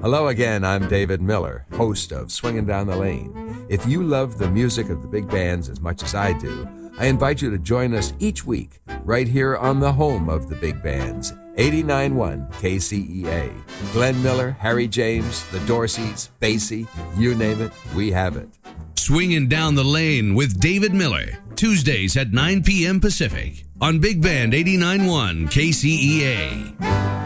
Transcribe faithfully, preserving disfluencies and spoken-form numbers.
Hello again, I'm David Miller, host of Swinging Down the Lane. If you love the music of the big bands as much as I do, I invite you to join us each week right here on the home of the big bands, eighty-nine point one K C E A. Glenn Miller, Harry James, the Dorseys, Basie, you name it, we have it. Swinging Down the Lane with David Miller, Tuesdays at nine p.m. Pacific on Big Band eighty-nine point one K C E A.